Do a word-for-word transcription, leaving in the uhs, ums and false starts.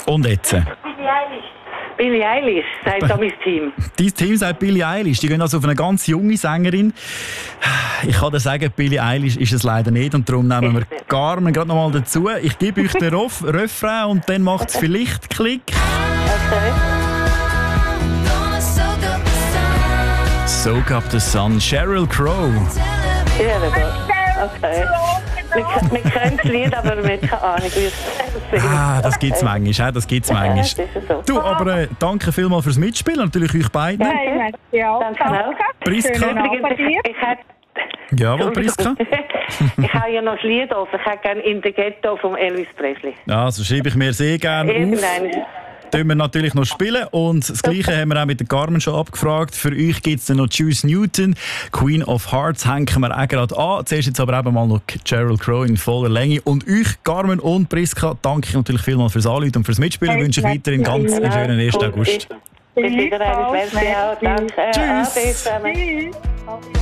Und jetzt? Billie Eilish. Billie Eilish, sagt da mein Team. Dein Team sagt Billie Eilish. Die gehen also auf eine ganz junge Sängerin. Ich kann dir sagen, Billie Eilish ist es leider nicht. Und darum nehmen wir Carmen gerade noch mal dazu. Ich gebe euch den Rof- Refrain und dann macht es vielleicht Klick. Okay. Soak up the sun. Sheryl Crow. Ja, okay. Wir, wir kennen das Lied, aber wir haben keine Ahnung, wie es singt. Ah, das gibt es manchmal. Das gibt's Ja, manchmal. das ist so. Du, aber äh, danke vielmals fürs Mitspielen. Natürlich euch beiden. Hey, merci auch. Danke auch. Priska. Schönen Abend Übrigens, dir. ich, ich hätte... Jawohl, Priska. Ich habe ja noch das Lied offen. Ich hätte gerne «In the Ghetto» von Elvis Presley. Ja, so schreibe ich mir sehr gerne auf. Irgendein. Tun wir natürlich noch spielen. Und das Gleiche haben wir auch mit der Carmen schon abgefragt. Für euch gibt es dann noch Juice Newton. Queen of Hearts hängen wir auch gerade an. Zuerst jetzt aber eben mal noch Sheryl Crow in voller Länge. Und euch, Carmen und Priska, danke ich natürlich vielmals fürs Anrufen und fürs Mitspielen. Ich wünsche euch weiterhin ganz einen schönen ersten August. Bis wieder einmal. Merci auch. Danke. Tschüss. Ade zusammen. Tschüss.